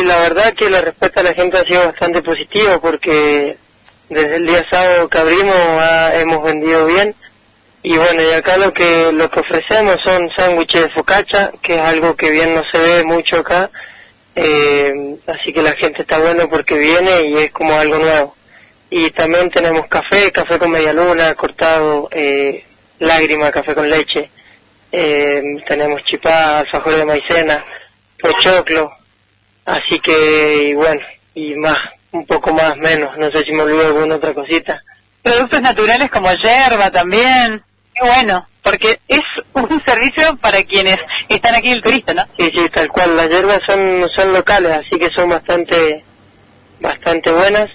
la verdad que la respuesta de la gente ha sido bastante positiva porque desde el día sábado que abrimos hemos vendido bien. Y bueno, y acá lo que ofrecemos son sándwiches de focaccia, que es algo que bien no se ve mucho acá, así que la gente está bueno porque viene y es como algo nuevo. Y también tenemos café con media luna, cortado, lágrima, café con leche, tenemos chipá, alfajor de maicena, pochoclo, así que, y bueno, y más, un poco más, menos, no sé si me olvido alguna otra cosita. Productos naturales como yerba también. Qué bueno, porque es un servicio para quienes están aquí el turista, ¿no? Sí, tal cual. Las hierbas son locales, así que son bastante buenas.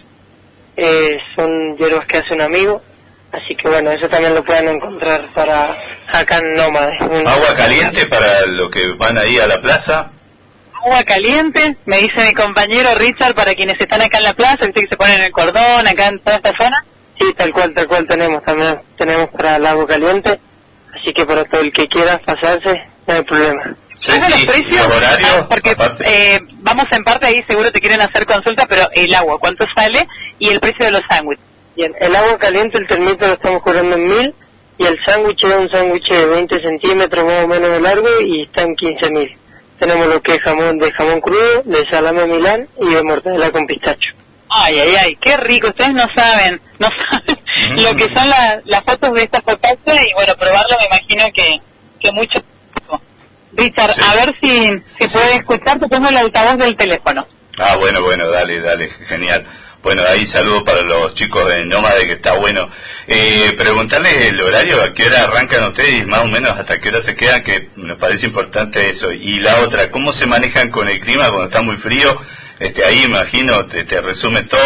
Son hierbas que hace un amigo, así que bueno, eso también lo pueden encontrar para acá en Nómades. Agua caliente para los que van ahí a la plaza. Agua caliente, me dice mi compañero Richard, para quienes están acá en la plaza, que se ponen el cordón acá en toda esta zona. Sí, tal cual tenemos para el agua caliente, así que para todo el que quiera pasarse, no hay problema. Sí, los precios, los horarios, porque vamos en parte ahí, seguro te quieren hacer consulta, pero el agua, ¿cuánto sale? Y el precio de los sándwiches. Bien, el agua caliente, el termito lo estamos cobrando en 1.000, y el sándwich es un sándwich de 20 centímetros más o menos de largo y está en 15.000. Tenemos lo que es jamón crudo, de salame Milán y de mortadela con pistacho. Ay, qué rico, ustedes no saben lo que son las fotos de esta focaccia y bueno, probarlo me imagino que mucho. Richard, sí. A ver si se puede escuchar, te pongo el altavoz del teléfono. Bueno, dale, genial. Bueno, ahí saludos para los chicos de Nómade, que está bueno. Preguntarles el horario, a qué hora arrancan ustedes y más o menos hasta qué hora se quedan, que nos parece importante eso. Y la otra, ¿cómo se manejan con el clima cuando está muy frío? Ahí imagino, te resume todo.